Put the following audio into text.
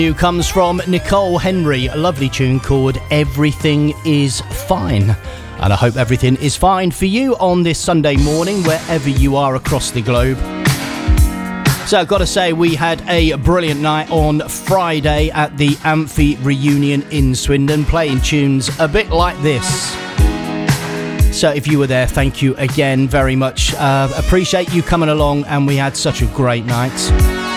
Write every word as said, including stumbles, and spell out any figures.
New comes from Nicole Henry, a lovely tune called Everything Is Fine. And I hope everything is fine for you on this Sunday morning, wherever you are across the globe. So I've got to say, we had a brilliant night on Friday at the Amphi reunion in Swindon, playing tunes a bit like this. So if you were there, thank you again very much. Uh, appreciate you coming along, and we had such a great night.